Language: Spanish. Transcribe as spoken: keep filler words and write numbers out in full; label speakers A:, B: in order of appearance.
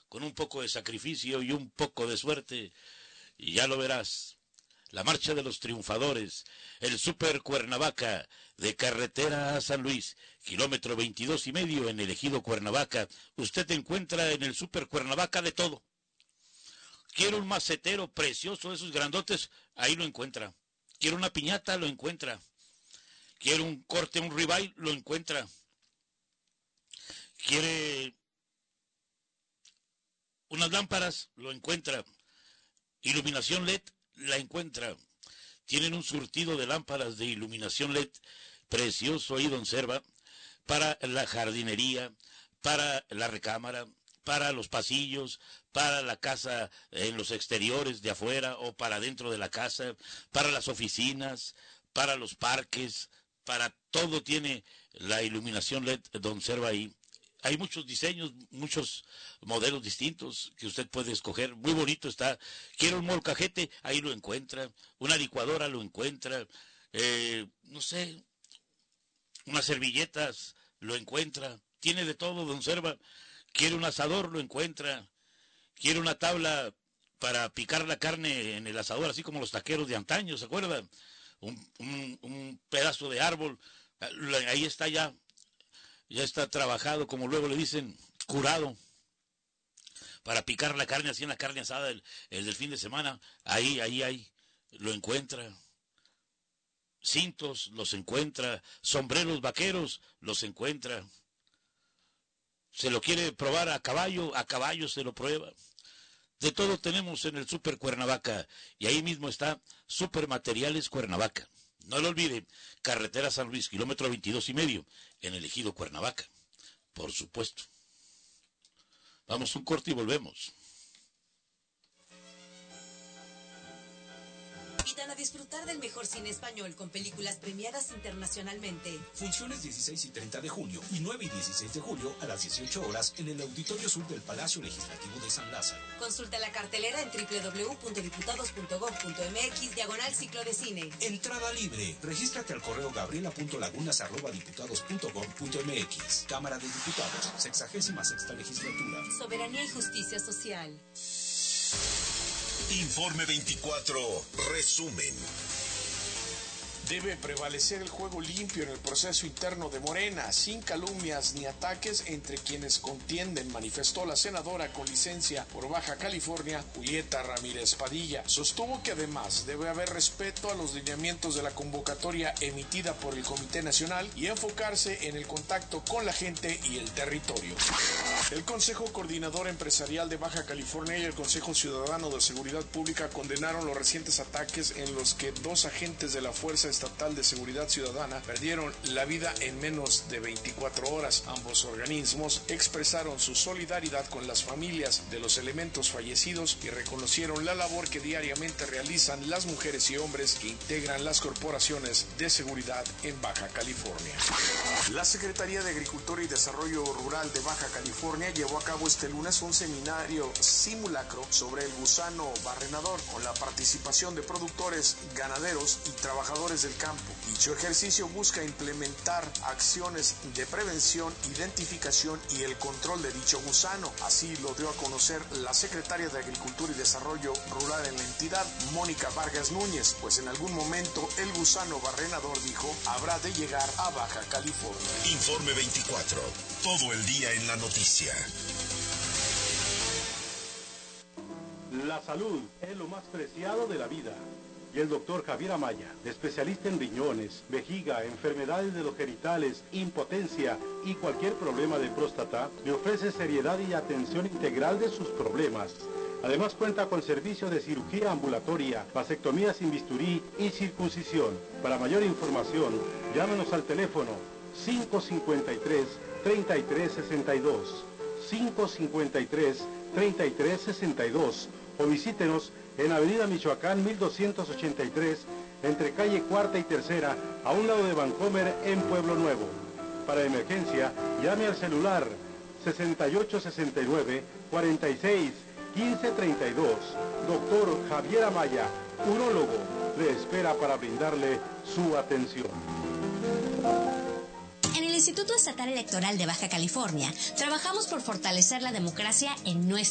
A: con un poco de sacrificio y un poco de suerte, y ya lo verás. La marcha de los triunfadores, el Super Cuernavaca, de carretera a San Luis, kilómetro veintidós y medio en el ejido Cuernavaca. Usted encuentra en el Super Cuernavaca de todo. Quiero un macetero precioso, esos grandotes, ahí lo encuentra. Quiero una piñata, lo encuentra. Quiere un corte, un ribeye, lo encuentra. Quiere unas lámparas, lo encuentra. Iluminación L E D, la encuentra. Tienen un surtido de lámparas de iluminación L E D precioso ahí, don Serva, para la jardinería, para la recámara, para los pasillos, para la casa en los exteriores de afuera o para dentro de la casa, para las oficinas, para los parques, para todo tiene la iluminación L E D, don Serva ahí. Hay muchos diseños, muchos modelos distintos que usted puede escoger. Muy bonito está. Quiero un molcajete, ahí lo encuentra. Una licuadora lo encuentra. Eh, no sé, unas servilletas lo encuentra. Tiene de todo, don Serva. Quiere un asador, lo encuentra. Quiere una tabla para picar la carne en el asador, así como los taqueros de antaño, ¿se acuerdan? Un, un, un pedazo de árbol. Ahí está ya. Ya está trabajado, como luego le dicen, curado, para picar la carne, así en la carne asada, el, el del fin de semana. Ahí, ahí, ahí, lo encuentra. Cintos, los encuentra. Sombreros vaqueros, los encuentra. Se lo quiere probar a caballo, a caballo se lo prueba. De todo tenemos en el Super Cuernavaca, y ahí mismo está Super Materiales Cuernavaca. No lo olvide, carretera San Luis, kilómetro veintidós y medio, en el ejido Cuernavaca. Por supuesto. Vamos un corte y volvemos.
B: Invitan a disfrutar del mejor cine español con películas premiadas internacionalmente.
C: Funciones dieciséis y treinta de junio y nueve y dieciséis de julio a las dieciocho horas en el Auditorio Sur del Palacio Legislativo de San Lázaro.
B: Consulta la cartelera en doble u doble u doble u punto diputados punto gob punto eme equis diagonal ciclo de cine.
C: Entrada libre. Regístrate al correo gabriela punto lagunas arroba diputados punto gob punto eme equis. Cámara de Diputados, sexagésima sexta legislatura.
B: Soberanía y justicia social.
D: Informe veinticuatro, resumen.
E: Debe prevalecer el juego limpio en el proceso interno de Morena, sin calumnias ni ataques entre quienes contienden, manifestó la senadora con licencia por Baja California, Julieta Ramírez Padilla. Sostuvo que además debe haber respeto a los lineamientos de la convocatoria emitida por el Comité Nacional y enfocarse en el contacto con la gente y el territorio. El Consejo Coordinador Empresarial de Baja California y el Consejo Ciudadano de Seguridad Pública condenaron los recientes ataques en los que dos agentes de la Fuerza Estatal de Seguridad Ciudadana perdieron la vida en menos de veinticuatro horas. Ambos organismos expresaron su solidaridad con las familias de los elementos fallecidos y reconocieron la labor que diariamente realizan las mujeres y hombres que integran las corporaciones de seguridad en Baja California. La Secretaría de Agricultura y Desarrollo Rural de Baja California llevó a cabo este lunes un seminario simulacro sobre el gusano barrenador con la participación de productores, ganaderos y trabajadores del campo. Dicho ejercicio busca implementar acciones de prevención, identificación y el control de dicho gusano. Así lo dio a conocer la secretaria de Agricultura y Desarrollo Rural en la entidad, Mónica Vargas Núñez, pues en algún momento el gusano barrenador, dijo, habrá de llegar a Baja California.
D: Informe veinticuatro, todo el día en la noticia.
F: La salud es lo más preciado de la vida. Y el doctor Javier Amaya, especialista en riñones, vejiga, enfermedades de los genitales, impotencia y cualquier problema de próstata, le ofrece seriedad y atención integral de sus problemas. Además cuenta con servicio de cirugía ambulatoria, vasectomía sin bisturí y circuncisión. Para mayor información, llámenos al teléfono cinco cinco tres, treinta y tres sesenta y dos, cinco cinco tres, treinta y tres sesenta y dos o visítenos en Avenida Michoacán mil doscientos ochenta y tres, entre calle Cuarta y Tercera, a un lado de Vancomer, en Pueblo Nuevo. Para emergencia, llame al celular sesenta y ocho sesenta y nueve, cuarenta y seis, quince treinta y dos. Doctor Javier Amaya, urólogo, le espera para brindarle su atención.
G: En el Instituto Estatal Electoral de Baja California, trabajamos por fortalecer la democracia en nuestra